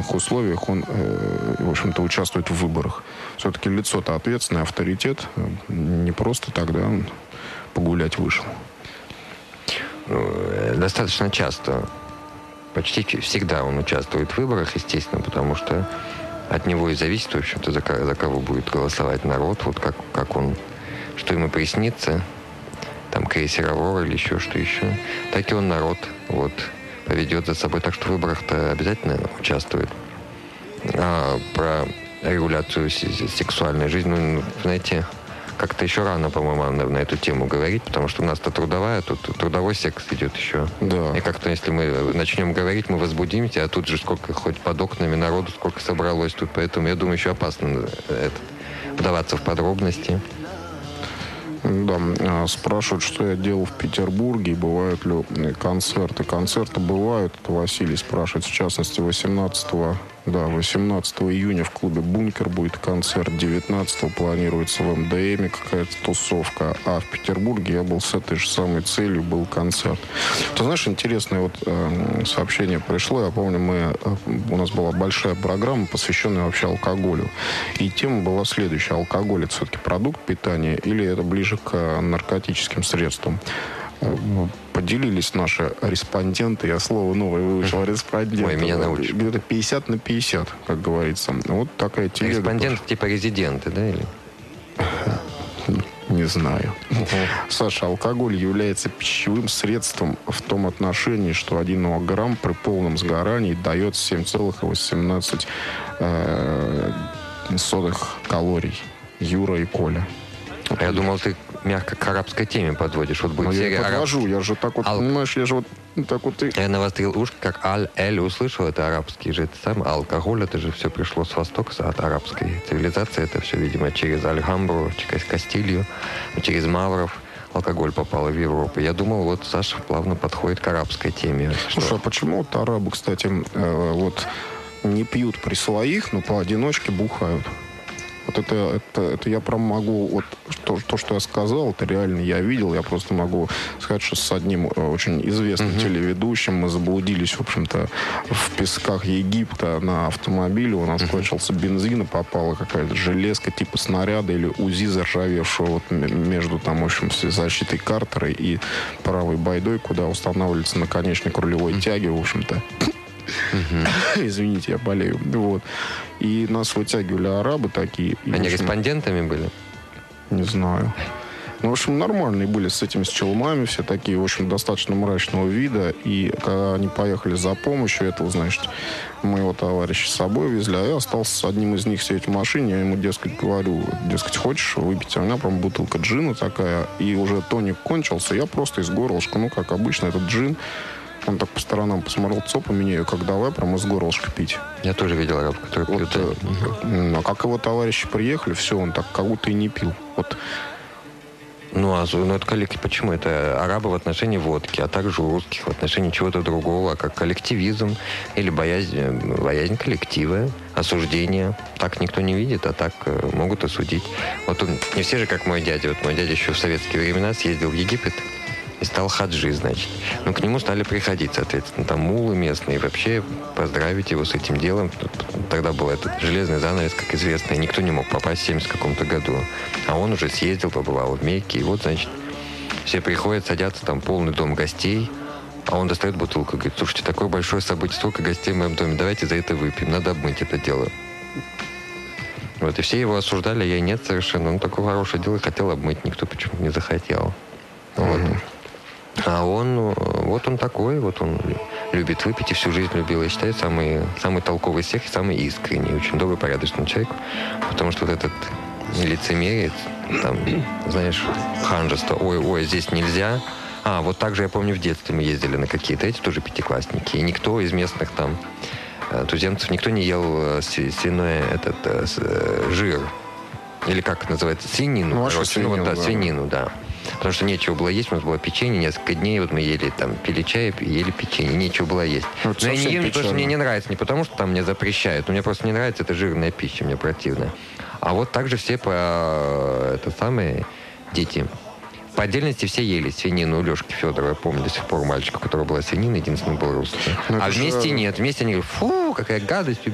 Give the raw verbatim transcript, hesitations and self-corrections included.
определенных условиях он, в общем-то, участвует в выборах. Все-таки лицо-то ответственный, авторитет. Не просто тогда он погулять вышел. Достаточно часто, почти всегда он участвует в выборах, естественно, потому что от него и зависит, в общем-то, за, за кого будет голосовать народ, вот как, как он, что ему приснится, там, крейсер «Аврора» или еще что еще, так и он народ, вот, поведет за собой. Так что в выборах-то обязательно участвует. А про регуляцию сексуальной жизни, ну, знаете, как-то еще рано, по-моему, на, на эту тему говорить, потому что у нас-то трудовая, тут трудовой секс идет еще. Да. И как-то, если мы начнем говорить, мы возбудимся, а тут же сколько хоть под окнами народу, сколько собралось тут, поэтому я думаю, еще опасно это, вдаваться в подробности. Да, спрашивают, что я делал в Петербурге, и бывают ли концерты. Концерты бывают, это Василий спрашивает, в частности, восемнадцатого, да, восемнадцатого июня в клубе «Бункер» будет концерт, девятнадцатого планируется в эм дэ эме какая-то тусовка, а в Петербурге я был с этой же самой целью, был концерт. Ты знаешь, интересное вот э, сообщение пришло, я помню, мы, э, у нас была большая программа, посвященная вообще алкоголю, и тема была следующая: алкоголь — это все-таки продукт питания или это ближе к наркотическим средствам? Поделились наши респонденты. Я слово новое выучил. Респонденты. Ой, меня научишь. Где-то пятьдесят на пятьдесят, как говорится. Вот такая телега. Респонденты типа резиденты, да? Или? Не знаю. Саша, алкоголь является пищевым средством в том отношении, что один грамм при полном сгорании дает семь целых восемнадцать сотых калорий. Юра и Коля. Я думал, ты мягко к арабской теме подводишь. Вот будет Но серия я подвожу, араб... я же так вот, Ал... понимаешь, я же вот так вот и... Я навострил ушко, как аль-эль услышал, это арабский же, это сам алкоголь, это же все пришло с востока, от арабской цивилизации, это все, видимо, через Альгамбру, через Кастилью, через Мавров. Алкоголь попал в Европу. Я думал, вот Саша плавно подходит к арабской теме. Слушай, что... а почему вот арабы, кстати, э, вот не пьют при своих, но поодиночке бухают? Вот это, это, это я прям могу, вот то, то, что я сказал, это реально я видел, я просто могу сказать, что с одним очень известным mm-hmm. телеведущим мы заблудились, в общем-то, в песках Египта на автомобиле, у нас mm-hmm. кончился бензин, и попала какая-то железка типа снаряда или УЗИ заржавевшего вот между там, в общем, защитой картера и правой байдой, куда устанавливается наконечник рулевой mm-hmm. тяги, в общем-то. Uh-huh. Извините, я болею. Вот. И нас вытягивали арабы такие. И, Они общем, респондентами были? Не знаю. Ну, в общем, нормальные были с этими с челмами, все такие, в общем, достаточно мрачного вида. И когда они поехали за помощью, этого, значит, моего товарища с собой везли, а я остался с одним из них сидеть в машине. Я ему, дескать, говорю, дескать, хочешь выпить? А у меня прям бутылка джина такая, и уже тоник кончился. Я просто из горлышка, ну, как обычно, этот джин. Он так по сторонам посмотрел, цопа меня, как давай прямо из горлышка пить. Я тоже видел араб, который вот, пьет. Угу. А как его товарищи приехали, все, он так как будто и не пил. Вот. Ну, а ну, это коллектив, почему? Это арабы в отношении водки, а также у русских в отношении чего-то другого, как коллективизм или боязнь, боязнь коллектива, осуждение. Так никто не видит, а так э, могут осудить. Вот он, не все же, как мой дядя. Вот мой дядя еще в советские времена съездил в Египет и стал хаджи, значит. Ну, к нему стали приходить, соответственно, там мулы местные, и вообще поздравить его с этим делом. Тогда был этот железный занавес, как известно, и никто не мог попасть в семьдесят каком-то году. А он уже съездил, побывал в Мекке, и вот, значит, все приходят, садятся, там полный дом гостей, а он достает бутылку, говорит, слушайте, такое большое событие, столько гостей в моем доме, давайте за это выпьем, надо обмыть это дело. Вот, и все его осуждали, я нет совершенно, он такое хорошее дело хотел обмыть, никто почему-то не захотел. Вот. Mm-hmm. А он, вот он такой, вот он любит выпить и всю жизнь любил. Я считаю, самый, самый толковый из всех и самый искренний, очень добрый, порядочный человек. Потому что вот этот лицемерие, там, знаешь, ханжество, ой-ой, здесь нельзя. А, вот так же, я помню, в детстве мы ездили на какие-то эти тоже пятиклассники. И никто из местных там туземцев, никто не ел свиной этот жир. Или как это называется? Свинину. Ну, короче, свинину, ну, вот, да, да. свинину, да. Потому что нечего было есть, у нас было печенье, несколько дней, вот мы ели там, пили чай, ели печенье, нечего было есть. Вот но я не ем, печально. потому что мне не нравится, не потому что там мне запрещают, но мне просто не нравится, это жирная пища, мне противно. А вот также все по, это самые дети. По отдельности все ели свинину у Лешки Федорова, я помню до сих пор мальчика, у которого была свинина, единственный был русский. Но а вместе же... нет, вместе они говорят, фу, какая гадость,